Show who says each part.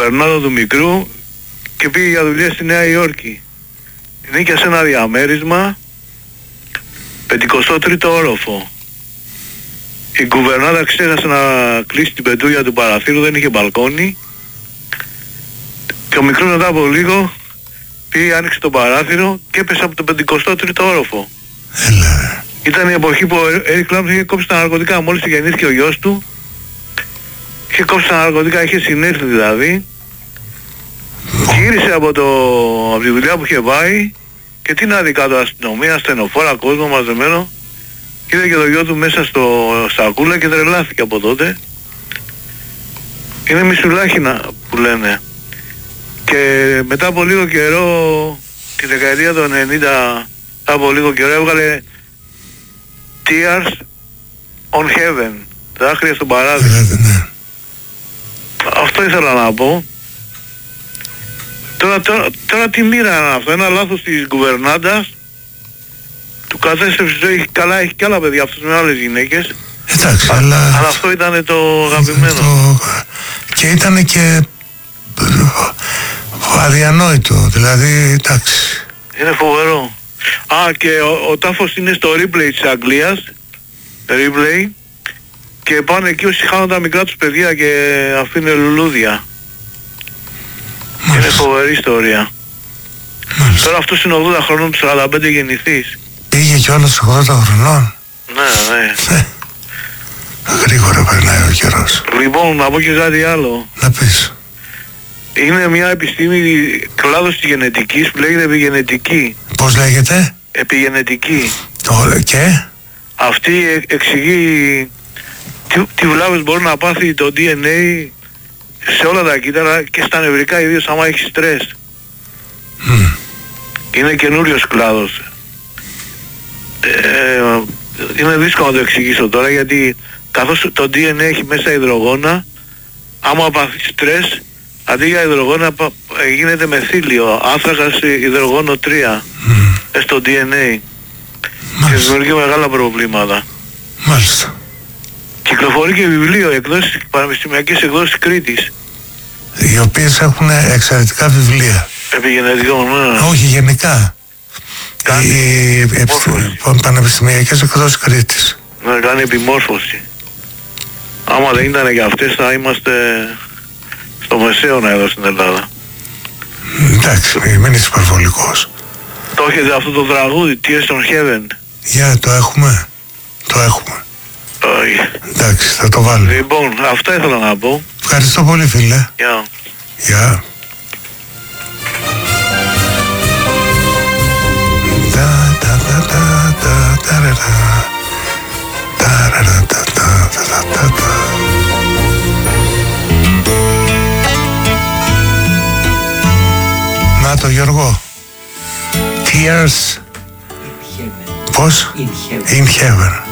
Speaker 1: Μπερνάδο του μικρού και πήγε για δουλειά στη Νέα Υόρκη. Νίκιασε ένα διαμέρισμα, 53ο όροφο. Η κουβερνάδα ξέχασε να κλείσει την πεντούγια του παραθύρου, δεν είχε μπαλκόνι. Και ο μικρός μετά από λίγο πήγε, άνοιξε το παράθυρο και έπεσε από το 53ο όροφο. Ήταν η εποχή που ο Eric Clapton είχε κόψει τα ναρκωτικά. Μόλις γεννήθηκε ο γιος του, είχε κόψει τα ναρκωτικά, είχε συνέλθει δηλαδή. Γύρισε από τη δουλειά που είχε πάει και τι να δει κάτω, αστυνομία, στενοφόρα, κόσμο μαζεμένο. Είδε και το γιο του μέσα στο σακούλα και τρελάθηκε από τότε. Είναι μισουλάχινα που λένε. Και μετά από λίγο καιρό, τη δεκαετία των 90, μετά από λίγο καιρό έβγαλε Tears on Heaven, δάκρυα στον παράδεισο. Αυτό ήθελα να πω. Τώρα τι μοίρα είναι αυτό, ένα λάθος της κουβερνάντας, του κατέστρεψε τη ζωή. Καλά, έχει και άλλα παιδιά αυτός με άλλες γυναίκες.
Speaker 2: Εντάξει, αλλά
Speaker 1: αυτό ήταν το αγαπημένο.
Speaker 2: Και ήταν και αδιανόητο, δηλαδή, εντάξει.
Speaker 1: Είναι φοβερό. Και ο τάφος είναι στο replay της Αγγλίας, replay, και πάνε εκεί όσοι χάνουν τα μικρά τους παιδιά και αφήνουν λουλούδια. Είναι φοβερή ιστορία. Τώρα αυτός είναι 80 χρονών, του 45 γεννηθείς.
Speaker 2: Πήγε κιόλας 80 χρονών.
Speaker 1: Ναι.
Speaker 2: Γρήγορα περνάει ο καιρός.
Speaker 1: Λοιπόν, να πω και κάτι άλλο.
Speaker 2: Να πεις.
Speaker 1: Είναι μια επιστήμη, κλάδος της γενετικής που λέγεται επιγενετική.
Speaker 2: Πώς λέγεται?
Speaker 1: Επιγενετική.
Speaker 2: Και?
Speaker 1: Αυτή εξηγεί τι βλάβες μπορεί να πάθει το DNA σε όλα τα κύτταρα και στα νευρικά, ιδίως άμα έχει στρες. Είναι καινούριος κλάδος. Είναι δύσκολο να το εξηγήσω τώρα, γιατί καθώς το DNA έχει μέσα υδρογόνα, άμα πάθει στρες, αντί για υδρογόνα γίνεται μεθύλιο, άνθρακας υδρογόνο 3 στο DNA. Και δημιουργεί μεγάλα προβλήματα.
Speaker 2: Μάλιστα.
Speaker 1: Κυκλοφορεί και βιβλίο, εκδόσεις, πανεπιστημιακές εκδόσεις Κρήτης,
Speaker 2: οι οποίες έχουν εξαιρετικά βιβλία.
Speaker 1: Επιγενετικών, ναι.
Speaker 2: Όχι, γενικά. Οι πανεπιστημιακές εκδόσεις Κρήτης.
Speaker 1: Ναι, κάνει επιμόρφωση. Άμα δεν ήταν για αυτές θα είμαστε στο μεσαίωνα εδώ στην Ελλάδα.
Speaker 2: Εντάξει, μην είσαι υπερβολικός.
Speaker 1: Το έχετε αυτό το τραγούδι, Tears on Heaven?
Speaker 2: Για το έχουμε. Το έχουμε. Εντάξει, θα το βάλω.
Speaker 1: Λοιπόν, αυτά ήθελα να πω.
Speaker 2: Ευχαριστώ πολύ, φίλε.
Speaker 1: Γεια.
Speaker 2: Γεια. Να το, Γιώργο. Tears. Πώς? In Heaven.